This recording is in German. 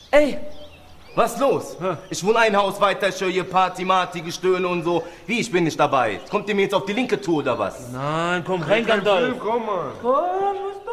Ey, was los? Ich wohne ein Haus weiter, ich höre hier Party, Marty, Gestöhne und so. Wie, ich bin nicht dabei? Kommt ihr mir jetzt auf die linke Tour oder was? Nein, komm rein, Gandalf. Komm mal. Komm,